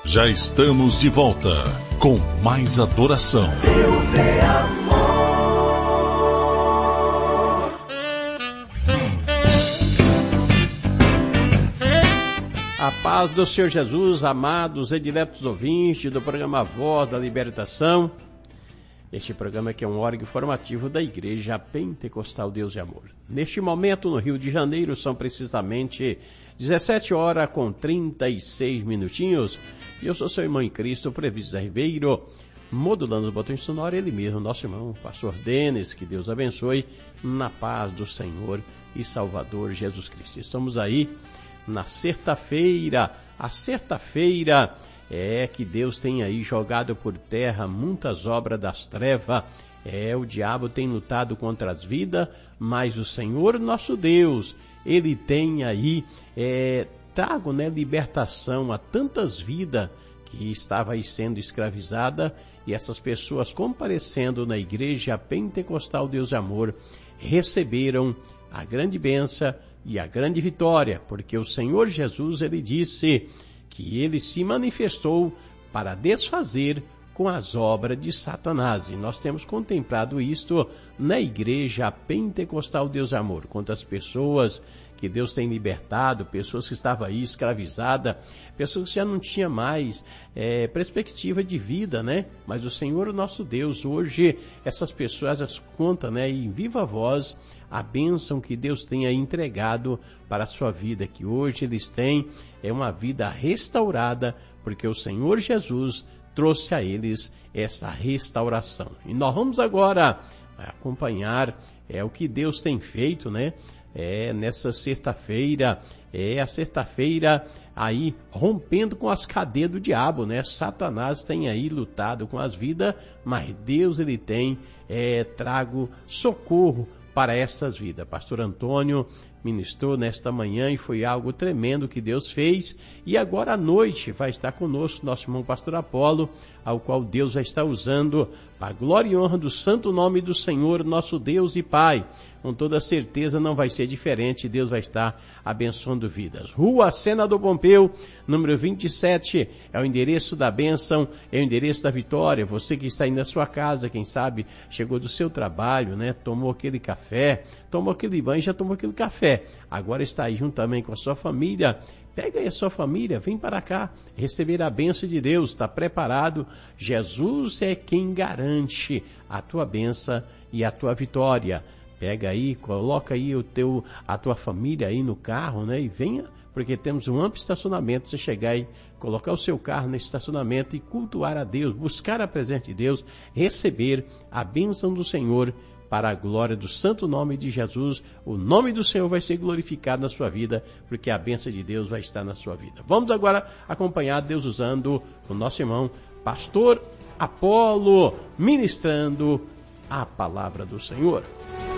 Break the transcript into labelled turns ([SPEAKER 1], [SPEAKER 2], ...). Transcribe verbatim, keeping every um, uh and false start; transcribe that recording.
[SPEAKER 1] Já estamos de volta com mais adoração.
[SPEAKER 2] Deus é amor.
[SPEAKER 3] A paz do Senhor Jesus, amados e diletos ouvintes do programa Voz da Libertação. Este programa aqui é um órgão formativo da Igreja Pentecostal Deus e Amor. Neste momento, no Rio de Janeiro, são precisamente dezessete horas com trinta e seis minutinhos. E eu sou seu irmão em Cristo, Previso Ribeiro, modulando os botões sonoros, ele mesmo, nosso irmão, pastor Denis, que Deus abençoe, na paz do Senhor e Salvador Jesus Cristo. Estamos aí na sexta-feira, a sexta-feira é que Deus tem aí jogado por terra muitas obras das trevas. É, o diabo tem lutado contra as vidas, mas o Senhor nosso Deus, Ele tem aí é, trago, né, libertação a tantas vidas que estavam aí sendo escravizadas, e essas pessoas comparecendo na Igreja Pentecostal Deus e Amor receberam a grande bênção e a grande vitória, porque o Senhor Jesus, Ele disse que Ele se manifestou para desfazer com as obras de Satanás. E nós temos contemplado isto na Igreja Pentecostal Deus e Amor. Quantas pessoas que Deus tem libertado, pessoas que estavam aí escravizadas, pessoas que já não tinham mais é, perspectiva de vida, né? Mas o Senhor, o nosso Deus, hoje essas pessoas as contam, né, em viva voz a bênção que Deus tem aí entregado para a sua vida, que hoje eles têm é uma vida restaurada, porque o Senhor Jesus trouxe a eles essa restauração. E nós vamos agora acompanhar é, o que Deus tem feito, né? É, nessa sexta-feira, é a sexta-feira aí rompendo com as cadeias do diabo, né? Satanás tem aí lutado com as vidas, mas Deus, Ele tem é, trago socorro para essas vidas. Pastor Antônio ministrou nesta manhã e foi algo tremendo que Deus fez, e agora à noite vai estar conosco nosso irmão Pastor Apolo, ao qual Deus já está usando para a glória e honra do santo nome do Senhor, nosso Deus e Pai. Com toda certeza não vai ser diferente, Deus vai estar abençoando vidas. Rua Senador Pompeu, número vinte e sete, é o endereço da bênção, é o endereço da vitória. Você que está aí na sua casa, quem sabe, chegou do seu trabalho, né? Tomou aquele café, tomou aquele banho, já tomou aquele café. Agora está aí junto também com a sua família. Pega aí a sua família, vem para cá, receber a bênção de Deus, está preparado. Jesus é quem garante a tua bênção e a tua vitória. Pega aí, coloca aí o teu, a tua família aí no carro, né? E venha, porque temos um amplo estacionamento. Você chegar aí, colocar o seu carro no estacionamento e cultuar a Deus, buscar a presença de Deus, receber a bênção do Senhor para a glória do santo nome de Jesus. O nome do Senhor vai ser glorificado na sua vida, porque a bênção de Deus vai estar na sua vida. Vamos agora acompanhar Deus usando o nosso irmão Pastor Apolo, ministrando a palavra do Senhor.